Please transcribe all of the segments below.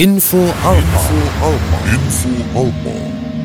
Info Alpa. Info Alpa.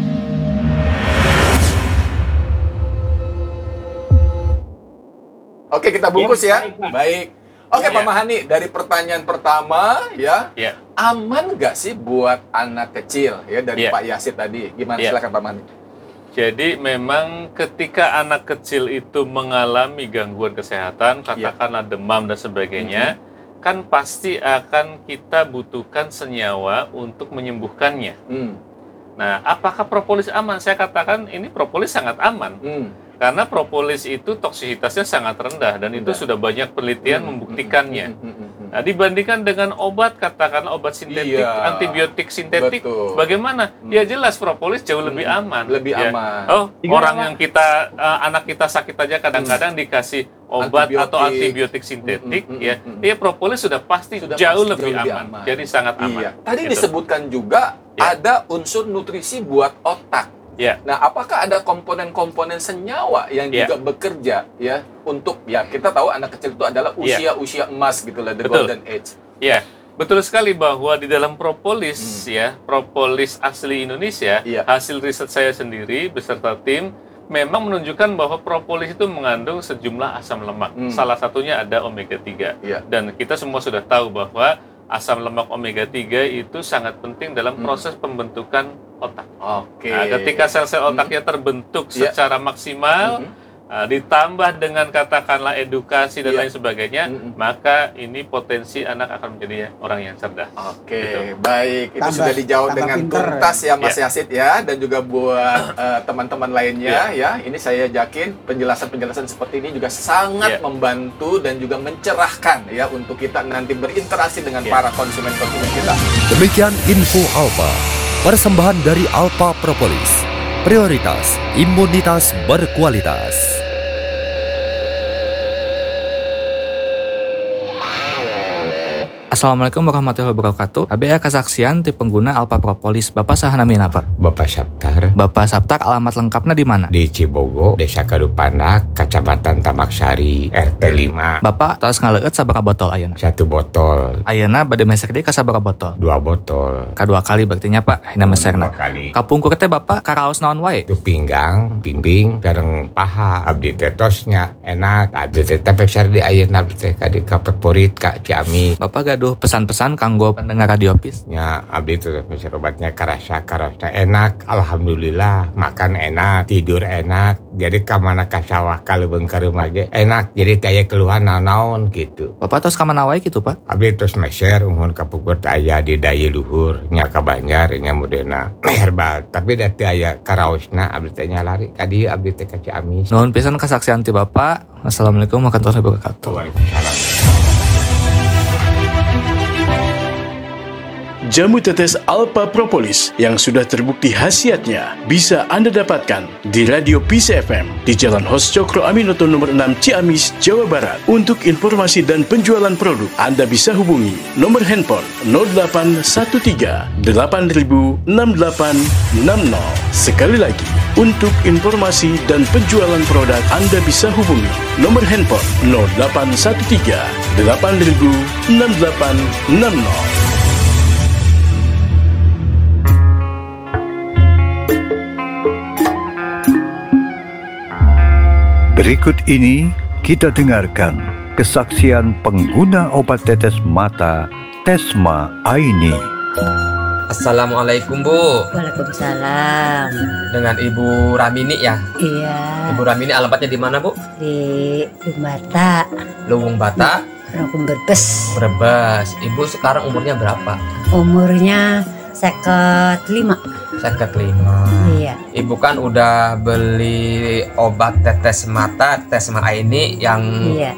Oke, kita bungkus ya. Baik. Oke, Ya. Pak Mahani, dari pertanyaan pertama ya, aman nggak sih buat anak kecil ya dari Pak Yasid tadi? Gimana, silakan Pak Mahani. Jadi memang ketika anak kecil itu mengalami gangguan kesehatan, katakanlah demam dan sebagainya, kan pasti akan kita butuhkan senyawa untuk menyembuhkannya. Nah, apakah propolis aman? Saya katakan ini propolis sangat aman. Karena propolis itu toksisitasnya sangat rendah dan itu sudah banyak penelitian membuktikannya. Nah, dibandingkan dengan obat, katakanlah obat sintetik, antibiotik sintetik, bagaimana? Ya jelas propolis jauh lebih aman. Lebih aman. Oh, orang yang kita anak kita sakit aja kadang-kadang dikasih obat atau antibiotik sintetik, ya propolis sudah pasti jauh lebih aman. Jadi sangat aman. Tadi disebutkan juga ada unsur nutrisi buat otak. Nah, apakah ada komponen-komponen senyawa yang juga bekerja ya untuk kita tahu anak kecil itu adalah usia emas gitu lah, the golden age. Ya, betul sekali bahwa di dalam propolis propolis asli Indonesia, hasil riset saya sendiri beserta tim memang menunjukkan bahwa propolis itu mengandung sejumlah asam lemak. Salah satunya ada omega 3. Dan kita semua sudah tahu bahwa asam lemak omega 3 itu sangat penting dalam proses pembentukan otak. Nah, ketika sel-sel otaknya terbentuk secara maksimal, ditambah dengan katakanlah edukasi dan lain sebagainya, maka ini potensi anak akan menjadi orang yang cerdas. Baik. Itu sudah dijawab dengan tuntas ya Mas Yasid ya, dan juga buat teman-teman lainnya ya. Ini saya yakin penjelasan-penjelasan seperti ini juga sangat membantu dan juga mencerahkan ya untuk kita nanti berinteraksi dengan para konsumen-konsumen kita. Demikian Info Alpa, persembahan dari Alpa Propolis. Prioritas imunitas berkualitas. Assalamualaikum warahmatullahi wabarakatuh. ABA kesaksian ti pengguna Alpa Propolis. Bapak saha namina apa? Bapak Saptar. Bapak Saptar, alamat lengkapnya di mana? Di Cibogo, Desa Kadupanak, Kecamatan Tamak-Sari, RT 5. Bapak tos ngaleueut sabaraha botol ayeuna? 1 botol. Ayeuna bade meser deui ka sabaraha botol? 2 botol. Kadua kali berarti nya Pak, hina meserna. 2 kali. Kapungkur teh Bapak karaos naon wae? Itu pinggang, bimbing, sareng paha. Abdi teh tosnya enak. Abdi teh pekser di ayeuna teh ka di favorit ka Ciamis. Bapak gaduh pesan-pesan kanggo pendengar Radio Pis? Ya, abdi teh pekser obatnya karasa enak. Alhamdulillah, makan enak, tidur enak. Jadi ka mana ka sawah ka leubeung ka rumah ge enak. Jadi teh keluhan naon gitu. Bapak tos ka mana wae kitu Pak? Abdi tos meser umuhun ka Pugur teh aya di daya luhur nya ka Banjar nya modena herbal. Tapi da teh aya karaosna abdi teh nya lari ka dieu abdi teh ka Ciamis. Nuhun pisan kesaksian ti Bapak. Assalamualaikum warahmatullahi wabarakatuh. Waalaikumsalam. Jamu tetes Alpa Propolis yang sudah terbukti khasiatnya bisa Anda dapatkan di Radio Peace FM di Jalan Hos Cokro Aminoto nomor 6 Ciamis, Jawa Barat. Untuk informasi dan penjualan produk, Anda bisa hubungi nomor handphone 0813 8000 6860. Sekali lagi, untuk informasi dan penjualan produk, Anda bisa hubungi nomor handphone 0813 8000 6860. Berikut ini kita dengarkan kesaksian pengguna obat tetes mata Tesma Aini. Assalamualaikum Bu. Waalaikumsalam. Dengan Ibu Ramini ya? Iya. Ibu Ramini alamatnya di mana Bu? Di Bata. Luwung Bata. Luwung Brebes. Brebes. Ibu sekarang umurnya berapa? Umurnya 55. 55. Iya. Ibu kan udah beli obat tetes mata Tesma Aini yang